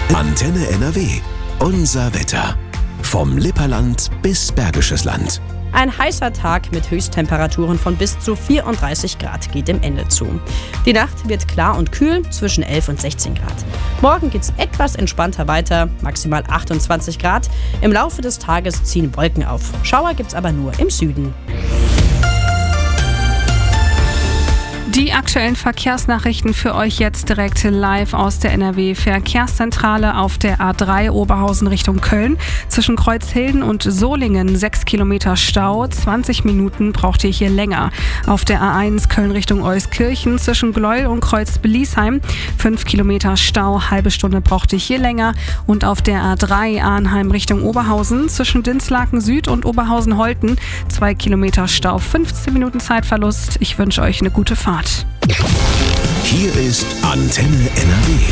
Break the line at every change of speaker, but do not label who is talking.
Antenne NRW. Unser Wetter. Vom Lipperland bis Bergisches Land.
Ein heißer Tag mit Höchsttemperaturen von bis zu 34 Grad geht dem Ende zu. Die Nacht wird klar und kühl, zwischen 11 und 16 Grad. Morgen geht's etwas entspannter weiter, maximal 28 Grad. Im Laufe des Tages ziehen Wolken auf. Schauer gibt's aber nur im Süden.
Die aktuellen Verkehrsnachrichten für euch jetzt direkt live aus der NRW-Verkehrszentrale auf der A3 Oberhausen Richtung Köln. Zwischen Kreuzhilden und Solingen 6 Kilometer Stau, 20 Minuten braucht ihr hier länger. Auf der A1 Köln Richtung Euskirchen zwischen Gleuel und Kreuz-Beliesheim 5 Kilometer Stau, halbe Stunde braucht ihr hier länger. Und auf der A3 Arnheim Richtung Oberhausen zwischen Dinslaken Süd und Oberhausen-Holten 2 Kilometer Stau, 15 Minuten Zeitverlust. Ich wünsche euch eine gute Fahrt.
Hier ist Antenne NRW.